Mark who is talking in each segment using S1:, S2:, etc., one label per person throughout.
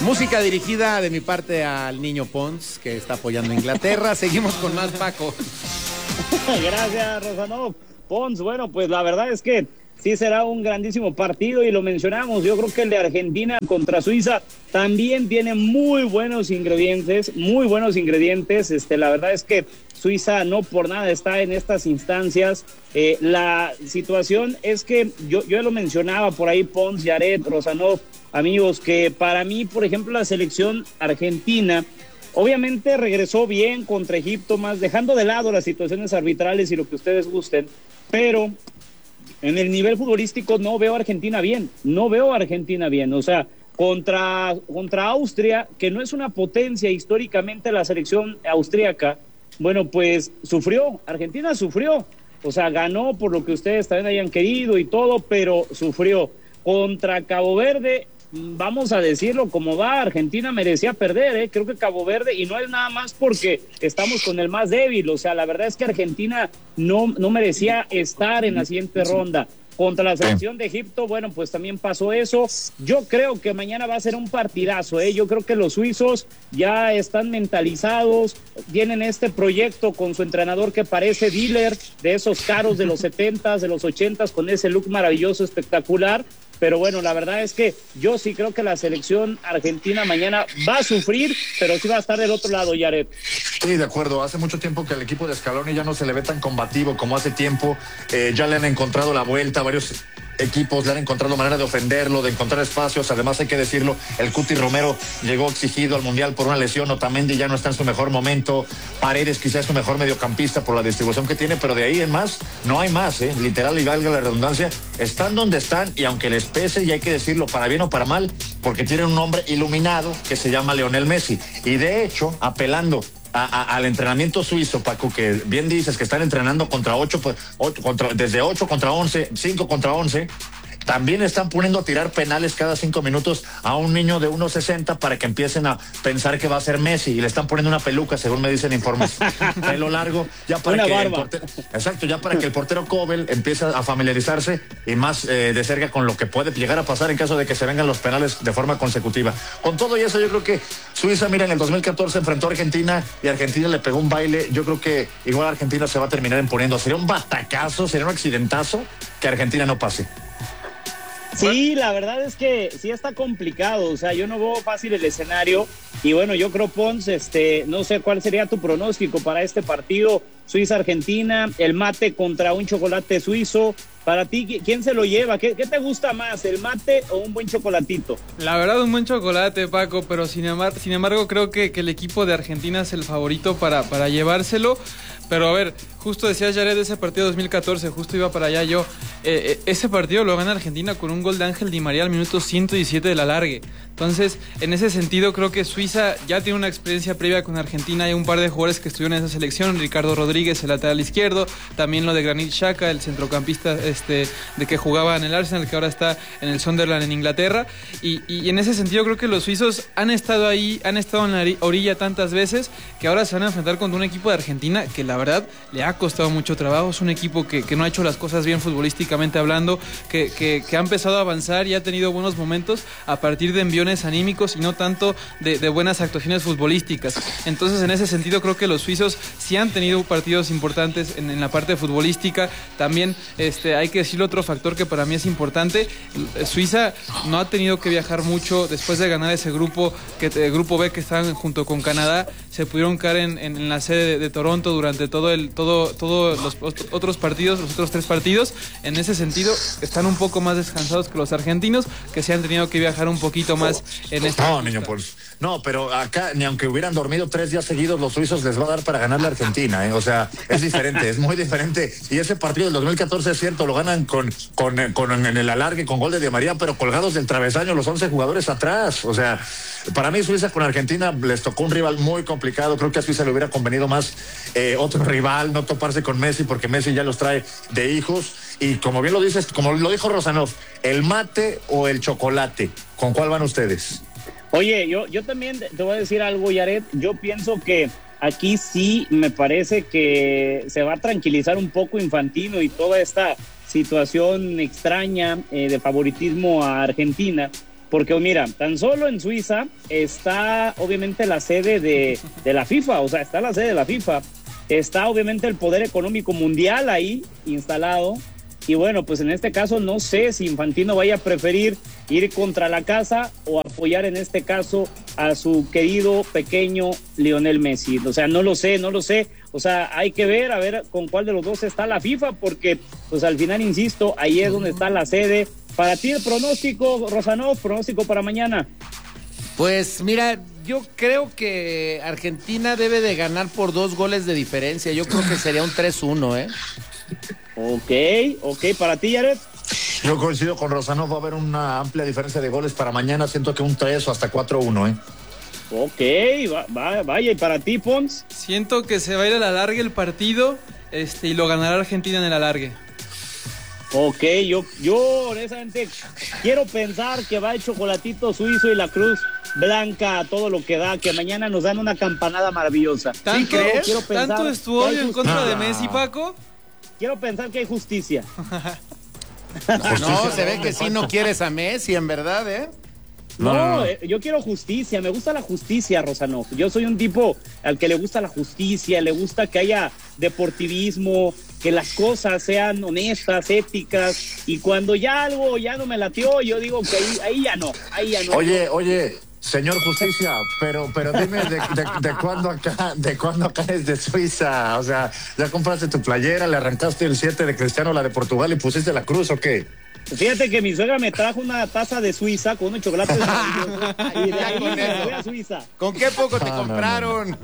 S1: Música dirigida de mi parte al niño Pons, que está apoyando a Inglaterra. Seguimos con más, Paco.
S2: Gracias, Rosanov. Pons, bueno, pues la verdad es que sí será un grandísimo partido y lo mencionamos. Yo creo que el de Argentina contra Suiza también tiene muy buenos ingredientes. La verdad es que Suiza no por nada está en estas instancias. La situación es que yo lo mencionaba por ahí, Pons, Yaret, Rosanov, amigos, que para mí, por ejemplo, la selección argentina obviamente regresó bien contra Egipto, más dejando de lado las situaciones arbitrales y lo que ustedes gusten, pero en el nivel futbolístico no veo a Argentina bien. O sea, contra Austria, que no es una potencia históricamente la selección austríaca, bueno, pues Argentina sufrió, o sea, ganó por lo que ustedes también hayan querido y todo, pero sufrió. Contra Cabo Verde, vamos a decirlo como va, Argentina merecía perder, creo que Cabo Verde, y no es nada más porque estamos con el más débil, o sea, la verdad es que Argentina no merecía estar en la siguiente ronda. Contra la selección de Egipto, bueno, pues también pasó eso. Yo creo que mañana va a ser un partidazo, Yo creo que los suizos ya están mentalizados, tienen este proyecto con su entrenador que parece dealer de esos caros de los 70s, de los 80s, con ese look maravilloso, espectacular. Pero bueno, la verdad es que yo sí creo que la selección argentina mañana va a sufrir, pero sí va a estar del otro lado, Yaret.
S3: Sí, de acuerdo. Hace mucho tiempo que el equipo de Scaloni ya no se le ve tan combativo como hace tiempo. Ya le han encontrado la vuelta a varios equipos, le han encontrado manera de ofenderlo, de encontrar espacios. Además, hay que decirlo, el Cuti Romero llegó exigido al Mundial por una lesión. Otamendi ya no está en su mejor momento. Paredes quizás es su mejor mediocampista por la distribución que tiene, pero de ahí en más no hay más, literal, y valga la redundancia, están donde están, y aunque les pese, y hay que decirlo para bien o para mal, porque tienen un hombre iluminado que se llama Lionel Messi, y de hecho, apelando al entrenamiento suizo, Paco, que bien dices que están entrenando contra 8, desde 8 contra 11, 5 contra 11, también están poniendo a tirar penales cada 5 minutos a un niño de 1.60 para que empiecen a pensar que va a ser Messi, y le están poniendo una peluca, según me dicen informes, pelo largo, ya para que el portero, ya para que el portero Kobel empiece a familiarizarse y más de cerca con lo que puede llegar a pasar en caso de que se vengan los penales de forma consecutiva. Con todo y eso, yo creo que Suiza, mira, en el 2014 enfrentó a Argentina y Argentina le pegó un baile. Yo creo que igual Argentina se va a terminar imponiendo. Sería un batacazo, sería un accidentazo que Argentina no pase.
S2: Sí, la verdad es que sí está complicado, o sea, yo no veo fácil el escenario, y bueno, yo creo, Pons, no sé cuál sería tu pronóstico para este partido, Suiza-Argentina, el mate contra un chocolate suizo. Para ti, ¿quién se lo lleva? ¿Qué te gusta más, el mate o un buen chocolatito?
S4: La verdad, un buen chocolate, Paco, pero sin embargo creo que el equipo de Argentina es el favorito para llevárselo. Pero a ver, justo decías, Jared, de ese partido 2014, justo iba para allá yo. Ese partido lo gana Argentina con un gol de Ángel Di María al minuto 117 del alargue. Entonces, en ese sentido, creo que Suiza ya tiene una experiencia previa con Argentina. Hay un par de jugadores que estuvieron en esa selección, Ricardo Rodríguez, el lateral izquierdo, también lo de Granit Xhaka, el centrocampista de que jugaba en el Arsenal, que ahora está en el Sunderland en Inglaterra. Y en ese sentido, creo que los suizos han estado ahí, han estado en la orilla tantas veces, que ahora se van a enfrentar contra un equipo de Argentina que la verdad le ha costado mucho trabajo. Es un equipo que no ha hecho las cosas bien futbolísticamente hablando, que ha empezado a avanzar y ha tenido buenos momentos a partir de envíos anímicos y no tanto de buenas actuaciones futbolísticas. Entonces, en ese sentido, creo que los suizos sí han tenido partidos importantes en la parte futbolística. También hay que decir otro factor que para mí es importante. Suiza no ha tenido que viajar mucho después de ganar ese grupo, el grupo B, que están junto con Canadá. Se pudieron quedar en la sede de Toronto durante todos los otros partidos, los otros 3 partidos. En ese sentido, están un poco más descansados que los argentinos, que se han tenido que viajar un poquito más en esta.
S3: No, niño, pues no, pero acá ni aunque hubieran dormido 3 días seguidos, los suizos les va a dar para ganar la Argentina, O sea, es diferente, es muy diferente. Y ese partido del 2014 es cierto, lo ganan en el alargue con gol de Di María, pero colgados del travesaño los 11 jugadores atrás. O sea, para mí Suiza con Argentina les tocó un rival muy complicado. Creo que a Suiza le hubiera convenido más otro rival, no toparse con Messi, porque Messi ya los trae de hijos. Y como bien lo dices, como lo dijo Rosanov, el mate o el chocolate, ¿con cuál van ustedes?
S2: Oye, yo también te voy a decir algo, Yaret. Yo pienso que aquí sí me parece que se va a tranquilizar un poco Infantino y toda esta situación extraña de favoritismo a Argentina, porque mira, tan solo en Suiza está obviamente la sede de la FIFA, o sea, está la sede de la FIFA, está obviamente el poder económico mundial ahí instalado, y bueno, pues en este caso no sé si Infantino vaya a preferir ir contra la casa o apoyar en este caso a su querido pequeño Lionel Messi. O sea, no lo sé. O sea, hay que ver, a ver con cuál de los dos está la FIFA, porque pues al final, insisto, ahí es donde está la sede. Para ti el pronóstico, Rosanov, pronóstico para mañana.
S1: Pues mira, yo creo que Argentina debe de ganar por 2 goles de diferencia. Yo creo que sería un 3-1, ¿eh?
S2: Ok, para ti, Jared.
S3: Yo coincido con Rosanov, va a haber una amplia diferencia de goles para mañana, siento que un 3 o hasta 4-1, ¿eh?
S2: Ok, vaya, y para ti, Pons.
S4: Siento que se va a ir a la larga el partido, y lo ganará Argentina en el alargue.
S2: Ok, yo honestamente quiero pensar que va el chocolatito suizo y la cruz blanca a todo lo que da, que mañana nos dan una campanada maravillosa.
S4: ¿Tanto,
S2: quiero pensar
S4: ¿tanto es tu odio en contra de Messi, Paco?
S2: Quiero pensar que hay justicia.
S1: No, se ve que sí no quieres a Messi, en verdad, ¿eh?
S2: No, yo quiero justicia, me gusta la justicia, Rosanov. Yo soy un tipo al que le gusta la justicia, le gusta que haya deportivismo, que las cosas sean honestas, éticas, y cuando ya algo ya no me latió, yo digo que ahí ya no.
S3: Oye, señor Justicia, pero dime de cuándo acá es de Suiza. O sea, ¿ya compraste tu playera, le arrancaste el 7 de Cristiano, la de Portugal y pusiste la cruz o qué?
S2: Fíjate que mi suegra me trajo una taza de Suiza con unos chocolates maravillosos, y de ahí me voy a Suiza.
S1: ¿Con qué poco te compraron?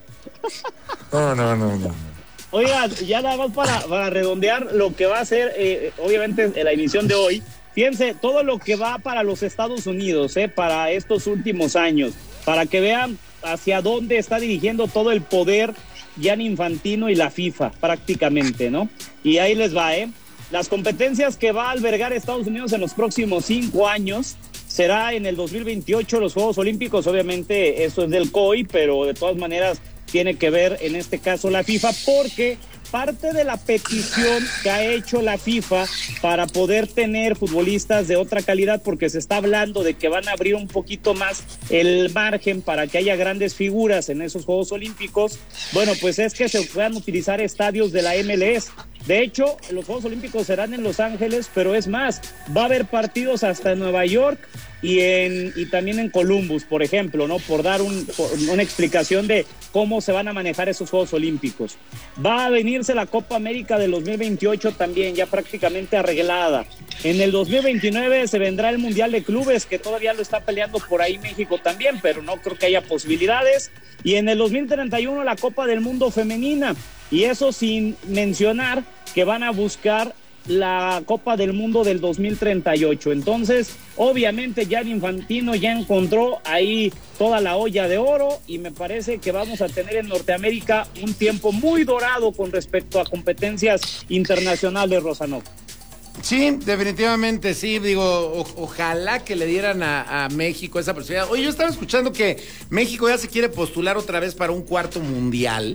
S3: No.
S2: Oiga, ya nada más para redondear lo que va a ser, obviamente, en la emisión de hoy. Fíjense, todo lo que va para los Estados Unidos, para estos últimos años, para que vean hacia dónde está dirigiendo todo el poder Gianni Infantino y la FIFA, prácticamente, ¿no? Y ahí les va, Las competencias que va a albergar Estados Unidos en los próximos 5 años será en el 2028 los Juegos Olímpicos. Obviamente eso es del COI, pero de todas maneras tiene que ver en este caso la FIFA, porque parte de la petición que ha hecho la FIFA para poder tener futbolistas de otra calidad, porque se está hablando de que van a abrir un poquito más el margen para que haya grandes figuras en esos Juegos Olímpicos, bueno, pues es que se puedan utilizar estadios de la MLS. De hecho, los Juegos Olímpicos serán en Los Ángeles, pero es más, va a haber partidos hasta en Nueva York y también en Columbus, por ejemplo, ¿no? Por dar una explicación de cómo se van a manejar esos Juegos Olímpicos. Va a venirse la Copa América del 2028 también, ya prácticamente arreglada. En el 2029 se vendrá el Mundial de Clubes, que todavía lo está peleando por ahí México también, pero no creo que haya posibilidades. Y en el 2031 la Copa del Mundo Femenina. Y eso sin mencionar que van a buscar la Copa del Mundo del 2038. Entonces, obviamente, Gianni Infantino ya encontró ahí toda la olla de oro y me parece que vamos a tener en Norteamérica un tiempo muy dorado con respecto a competencias internacionales, Rosanov.
S1: Sí, definitivamente sí, digo, ojalá que le dieran a México esa posibilidad. Oye, yo estaba escuchando que México ya se quiere postular otra vez para un 4º mundial.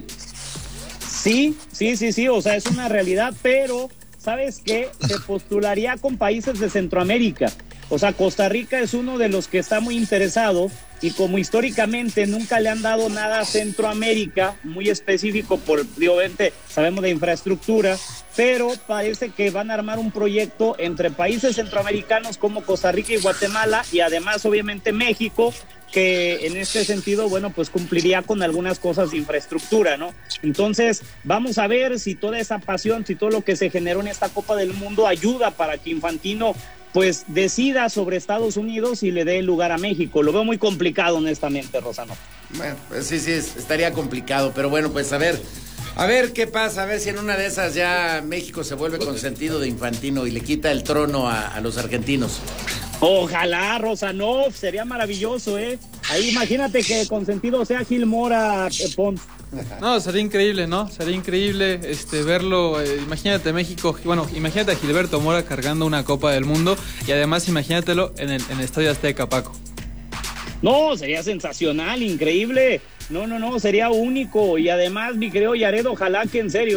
S2: Sí, o sea, es una realidad, pero ¿sabes qué? Se postularía con países de Centroamérica. O sea, Costa Rica es uno de los que está muy interesado y como históricamente nunca le han dado nada a Centroamérica, muy específico obviamente sabemos de infraestructura, pero parece que van a armar un proyecto entre países centroamericanos como Costa Rica y Guatemala y además obviamente México, que en este sentido, bueno, pues cumpliría con algunas cosas de infraestructura, ¿no? Entonces, vamos a ver si toda esa pasión, si todo lo que se generó en esta Copa del Mundo ayuda para que Infantino pues decida sobre Estados Unidos y le dé lugar a México. Lo veo muy complicado, honestamente, Rosano.
S1: Bueno, pues sí, estaría complicado, pero bueno, pues a ver qué pasa, a ver si en una de esas ya México se vuelve consentido de Infantino y le quita el trono a los argentinos.
S2: Ojalá, Rosanov, sería maravilloso, Ahí imagínate que el consentido sea Gil Mora, Pons.
S4: No, sería increíble, ¿no? Sería increíble verlo. Imagínate México, bueno, imagínate a Gilberto Mora cargando una Copa del Mundo y además imagínatelo en el Estadio Azteca, Paco.
S2: No, sería sensacional, increíble. No, sería único. Y además, mi querido Yared, ojalá que en serio,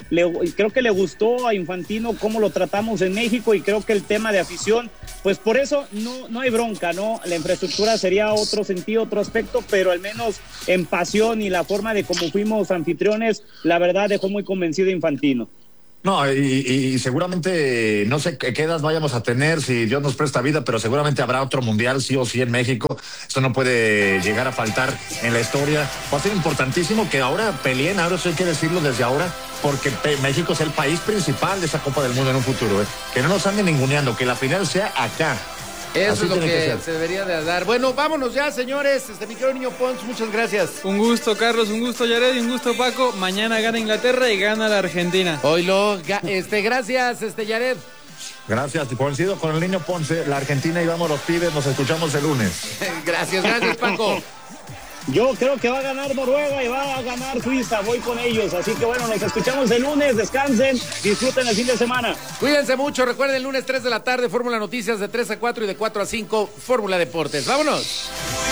S2: creo que le gustó a Infantino cómo lo tratamos en México, y creo que el tema de afición, pues por eso no hay bronca, ¿no? La infraestructura sería otro sentido, otro aspecto, pero al menos en pasión y la forma de cómo fuimos anfitriones, la verdad dejó muy convencido a Infantino.
S3: No, y seguramente, no sé qué edad vayamos a tener, si Dios nos presta vida, pero seguramente habrá otro mundial, sí o sí, en México. Esto no puede llegar a faltar en la historia. Va a ser importantísimo que ahora peleen, ahora eso hay que decirlo desde ahora, porque México es el país principal de esa Copa del Mundo en un futuro, ¿eh? Que no nos anden ninguneando, que la final sea acá.
S1: Eso
S3: Así
S1: es lo
S3: tiene
S1: que
S3: ser.
S1: se debería de dar. Bueno, vámonos ya, señores. Mi querido Niño Pons, muchas gracias.
S4: Un gusto, Carlos, un gusto, Jared, y un gusto, Paco. Mañana gana Inglaterra y gana la Argentina.
S1: Oilo, gracias, Yared.
S3: Gracias, coincido con el Niño Ponce, la Argentina, y vamos los pibes, nos escuchamos el lunes.
S1: Gracias, Paco.
S2: Yo creo que va a ganar Noruega y va a ganar Suiza, voy con ellos, así que bueno, nos escuchamos el lunes, descansen, disfruten el fin de semana.
S1: Cuídense mucho, recuerden, lunes 3 de la tarde, Fórmula Noticias de 3 a 4 y de 4 a 5, Fórmula Deportes. ¡Vámonos!